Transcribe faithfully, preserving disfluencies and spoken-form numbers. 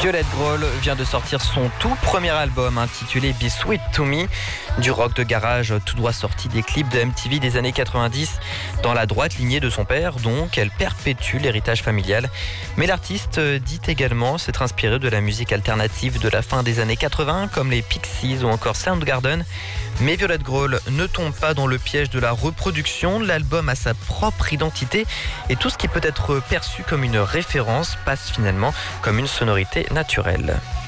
Violette Grohl vient de sortir son tout premier album intitulé Be Sweet to Me. Du rock de garage tout droit sorti des clips de M T V des années quatre-vingt-dix. Dans la droite lignée de son père, donc, elle perpétue l'héritage familial. Mais l'artiste dit également s'être inspiré de la musique alternative de la fin des années quatre-vingts, comme les Pixies ou encore Soundgarden. Mais Violette Grohl ne tombe pas dans le piège de la reproduction. L'album a sa propre identité et tout ce qui peut être perçu comme une référence passe finalement comme une sonorité naturelle.